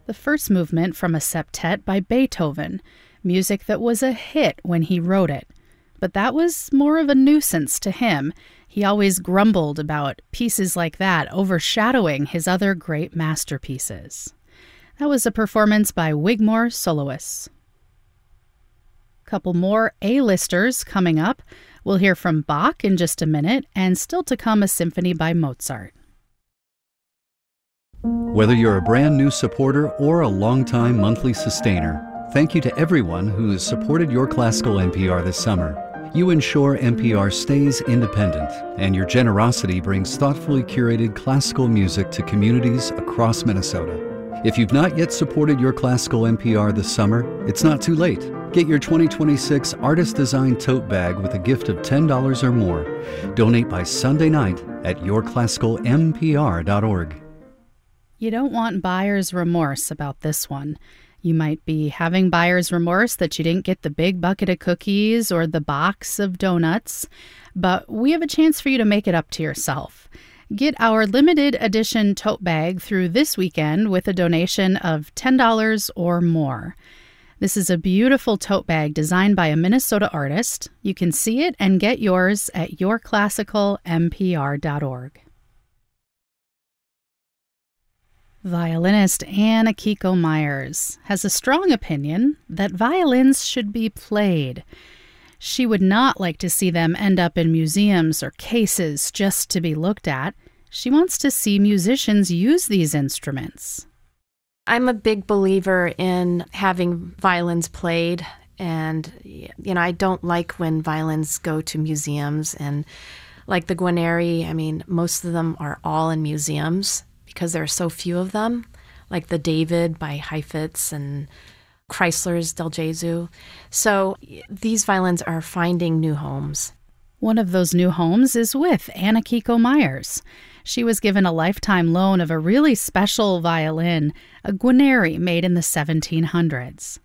the first movement from a septet by Beethoven, music that was a hit when he wrote it. But that was more of a nuisance to him. He always grumbled about pieces like that overshadowing his other great masterpieces. That was a performance by Wigmore Soloists. Couple more A-listers coming up. We'll hear from Bach in just a minute, and still to come a symphony by Mozart. Whether you're a brand new supporter or a longtime monthly sustainer, thank you to everyone who has supported Your Classical NPR this summer. You ensure NPR stays independent, and your generosity brings thoughtfully curated classical music to communities across Minnesota. If you've not yet supported Your Classical NPR this summer, it's not too late. Get your 2026 Artist Design Tote Bag with a gift of $10 or more. Donate by Sunday night at yourclassicalmpr.org. You don't want buyer's remorse about this one. You might be having buyer's remorse that you didn't get the big bucket of cookies or the box of donuts, but we have a chance for you to make it up to yourself. Get our limited edition tote bag through this weekend with a donation of $10 or more. This is a beautiful tote bag designed by a Minnesota artist. You can see it and get yours at yourclassicalmpr.org. Violinist Anne Akiko Myers has a strong opinion that violins should be played. She would not like to see them end up in museums or cases just to be looked at. She wants to see musicians use these instruments. I'm a big believer in having violins played, and I don't like when violins go to museums, and like the Guarneri, most of them are all in museums because there are so few of them, like the David by Heifetz and Chrysler's Del Gesù. So these violins are finding new homes. One of those new homes is with Anne Akiko Myers. She was given a lifetime loan of a really special violin, a Guarneri made in the 1700s.